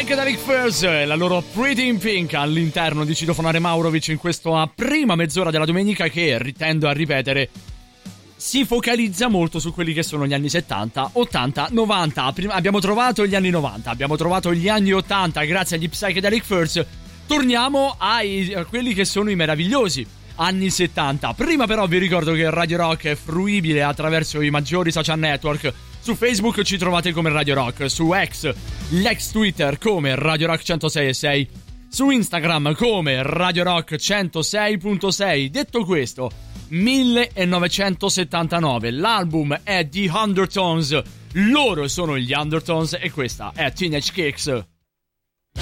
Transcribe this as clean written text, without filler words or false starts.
Psychedelic Furs, la loro Pretty in Pink all'interno di Citofonare Maurovic in questa prima mezz'ora della domenica che, ritendo a ripetere, si focalizza molto su quelli che sono gli anni 70, 80, 90. Abbiamo trovato gli anni 90, abbiamo trovato gli anni 80 grazie agli Psychedelic Furs. Torniamo a quelli che sono i meravigliosi anni 70. Prima però vi ricordo che Radio Rock è fruibile attraverso i maggiori social network. Su Facebook ci trovate come Radio Rock, su X, l'ex Twitter come Radio Rock 106.6, su Instagram come Radio Rock 106.6. Detto questo, 1979, l'album è The Undertones, loro sono gli Undertones e questa è Teenage Kicks.